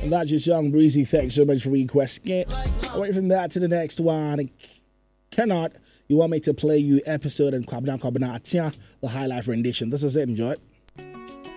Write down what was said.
And that's just Young Breezy. Thanks so much for requesting it. Away from that to the next one. Cannot. You want me to play you episode and Kwabna Kwabna Atia, the high life rendition. This is it. Enjoy it.